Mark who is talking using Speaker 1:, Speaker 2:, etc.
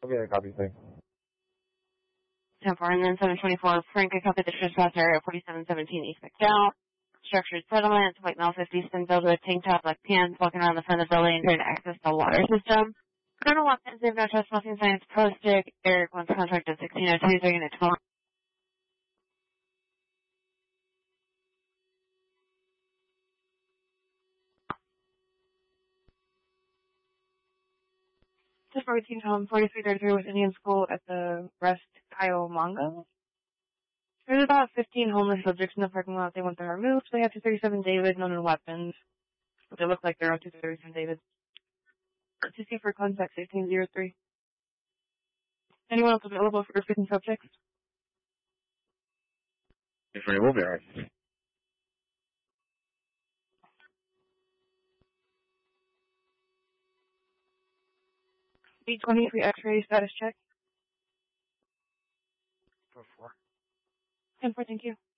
Speaker 1: Okay, copy, thanks.
Speaker 2: 10-4, and then 724, Frank, I copy the trespasser at 4717 East McDowell. Structured settlement, white male 50, Springfield with tank top, black pants, walking around the front of the building, trying to access the water system. Criminal weapons, they have no trespassing signs posted. Eric wants contract at 1602, they're going to 12. Just 14 home, 4333 with Indian School at the Rest Cuyahoga. There's about 15 homeless subjects in the parking lot. They want them removed. They have 237 David, none in weapons. But they look like they're on 237 David. To see for contact 1603. Anyone else available for 15 subjects?
Speaker 1: If we will be alright.
Speaker 2: B23 X-ray status check.
Speaker 1: 4-4.
Speaker 2: 10-4, thank you.